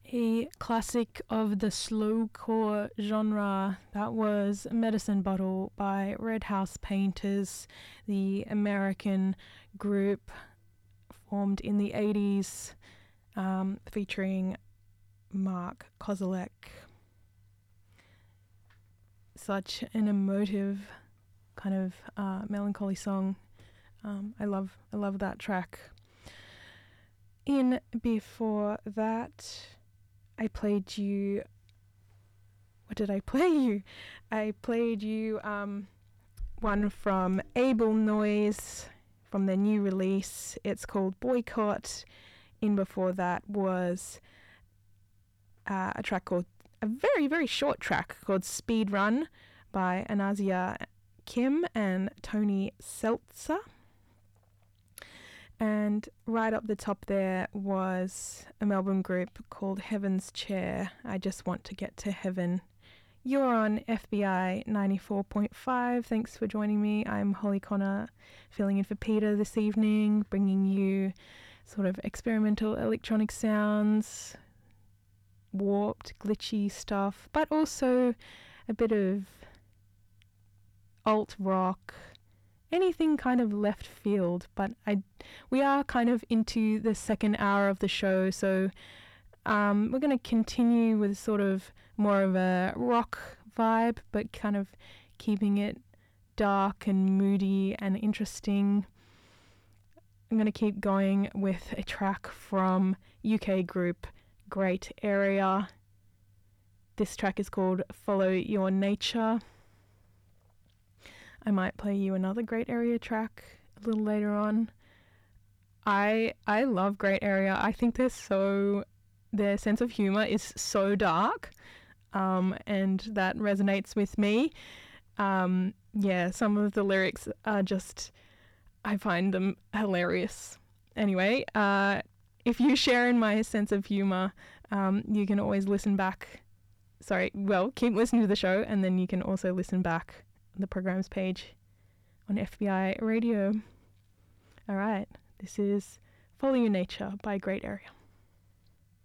A classic of the slowcore genre, that was Medicine Bottle by Red House Painters, the American group formed in the 80s, featuring Mark Kozelek. Such an emotive kind of melancholy song. I love that track. In before that, I played you. What did I play you? I played you one from Able Noise from their new release. It's called Boycott. In before that was a very, very short track called Speed Run by Anazia Kim and Tony Seltzer. And right up the top there was a Melbourne group called Heaven's Chair. I Just Want to Get to Heaven. You're on FBI 94.5. Thanks for joining me. I'm Holly Connor, filling in for Peter this evening, bringing you sort of experimental electronic sounds, warped, glitchy stuff, but also a bit of alt rock, anything kind of left field. But we are kind of into the second hour of the show, so we're going to continue with sort of more of a rock vibe, but kind of keeping it dark and moody and interesting. I'm going to keep going with a track from UK group Great Area. This track is called Follow Your Nature. I might play you another Great Area track a little later on. I love Great Area. I think their sense of humor is so dark, and that resonates with me. Some of the lyrics are just, I find them hilarious. Anyway, if you share in my sense of humor, you can always listen back. Keep listening to the show, and then you can also listen back on the programs page on FBI Radio. All right, this is Follow Your Nature by Great Area.